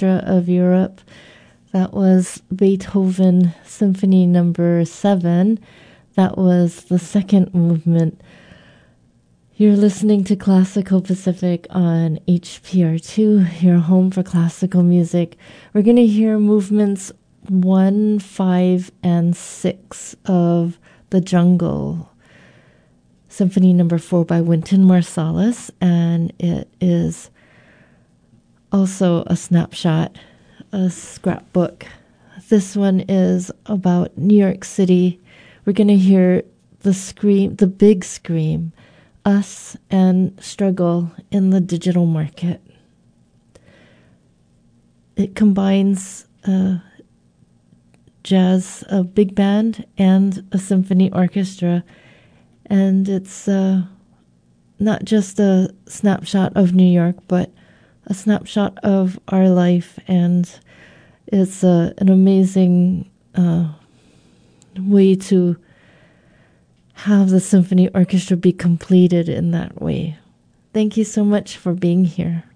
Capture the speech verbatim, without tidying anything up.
Orchestra of Europe. That was Beethoven Symphony Number seven. That was the second movement. You're listening to Classical Pacific on H P R two, your home for classical music. We're going to hear movements one, five, and six of The Jungle, Symphony Number four by Wynton Marsalis, and it is also a snapshot, a scrapbook. This one is about New York City. We're going to hear the scream, the big scream, us and struggle in the digital market. It combines a jazz, a big band, and a symphony orchestra, and it's uh, not just a snapshot of New York, but a snapshot of our life, and it's uh, an amazing uh, way to have the symphony orchestra be completed in that way. Thank you so much for being here.